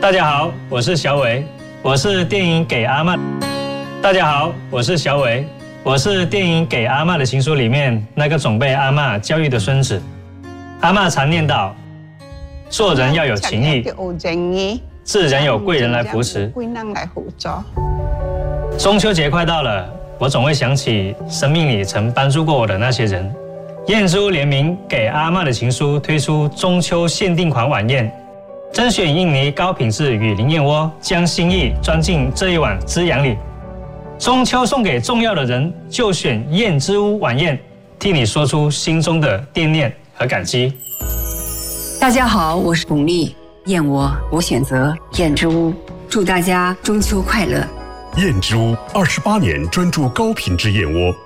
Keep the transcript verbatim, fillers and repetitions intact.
大家好，我是小伟，我是电影《给阿嬷》。大家好，我是小伟，我是电影《给阿嬷的情书》里面那个总被阿嬷教育的孙子。阿嬷常念叨，做人要有情义，自然有贵人来扶持。中秋节快到了，我总会想起生命里曾帮助过我的那些人。燕之屋联名《给阿嬷的情书》推出中秋限定款晚宴，甄选印尼高品质雨林燕窝，将心意装进这一碗滋养里。中秋送给重要的人，就选燕之屋晚宴，替你说出心中的惦念和感激。 大家好，我是巩俐，燕窝我选择燕之屋，祝大家中秋快乐。 燕之屋二十八年专注高品质燕窝，